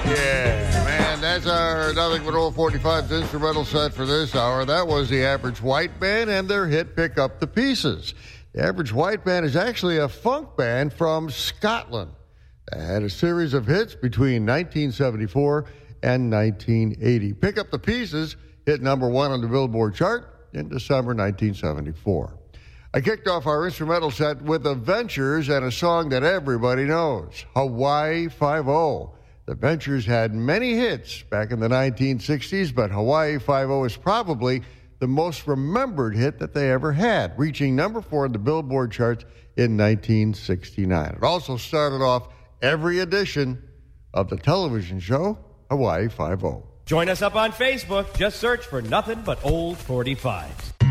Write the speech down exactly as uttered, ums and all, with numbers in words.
Yeah, man, that's our Nothing But Old forty-five's instrumental set for this hour. That was the Average White Band and their hit Pick Up the Pieces. The Average White Band is actually a funk band from Scotland that had a series of hits between nineteen seventy-four and nineteen eighty. Pick Up the Pieces hit number one on the Billboard chart in December nineteen seventy-four. I kicked off our instrumental set with The Ventures and a song that everybody knows, Hawaii Five-O. The Ventures had many hits back in the nineteen sixties, but Hawaii Five-O is probably the most remembered hit that they ever had, reaching number four in the Billboard charts in nineteen sixty-nine. It also started off every edition of the television show Hawaii Five-O. Join us up on Facebook. Just search for Nothing But Old forty-fives.